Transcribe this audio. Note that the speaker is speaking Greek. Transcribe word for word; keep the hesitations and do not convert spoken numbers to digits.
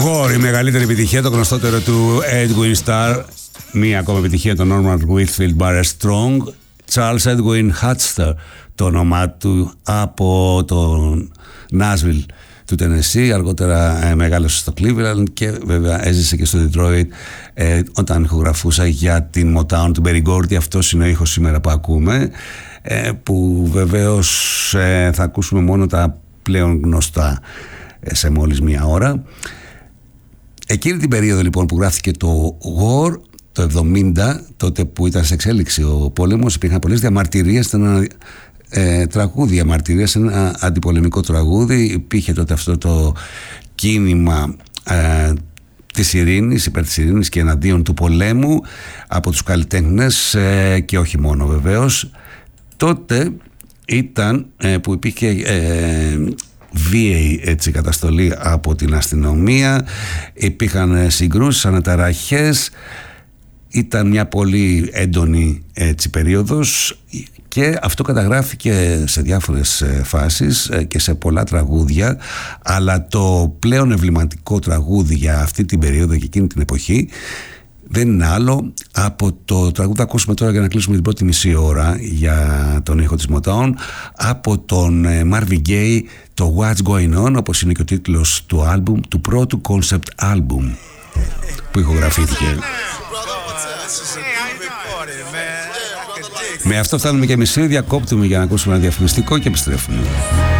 War, η μεγαλύτερη επιτυχία, το γνωστότερο του Edwin Starr. Μία ακόμα επιτυχία, το Norman Whitfield Barrett Strong. Charles Edwin Hatster, το όνομά του, από τον Nashville του Tennessee. Αργότερα ε, μεγάλωσε στο Cleveland και βέβαια έζησε και στο Detroit ε, όταν ηχογραφούσα για την Motown του Berry Gordy. Αυτός είναι ο ήχος σήμερα που ακούμε, ε, που βεβαίως ε, θα ακούσουμε μόνο τα πλέον γνωστά ε, σε μόλις μία ώρα. Εκείνη την περίοδο λοιπόν που γράφτηκε το War, το εβδομήντα, τότε που ήταν σε εξέλιξη ο πόλεμος, υπήρχαν πολλές διαμαρτυρίες. Ήταν ένα ε, τραγούδι διαμαρτυρίες, ένα αντιπολεμικό τραγούδι. Υπήρχε τότε αυτό το κίνημα ε, της ειρήνης, υπέρ της ειρήνης και εναντίον του πολέμου από τους καλλιτέχνες ε, και όχι μόνο βεβαίως. Τότε ήταν ε, που υπήρχε ε, βίαιη έτσι καταστολή από την αστυνομία, υπήρχαν συγκρούσεις, αναταραχές. Ήταν μια πολύ έντονη έτσι περίοδος και αυτό καταγράφηκε σε διάφορες φάσεις και σε πολλά τραγούδια, αλλά το πλέον εμβληματικό τραγούδι για αυτή την περίοδο και εκείνη την εποχή δεν είναι άλλο από το τραγούδι που ακούσουμε τώρα για να κλείσουμε την πρώτη μισή ώρα για τον ήχο της Motown, από τον Marvin Gaye, το What's Going On, όπως είναι και ο τίτλος του άλμπουμ, του πρώτου concept album που ηχογραφήθηκε. Με αυτό φτάνουμε και μισή, διακόπτουμε για να ακούσουμε ένα διαφημιστικό και επιστρέφουμε.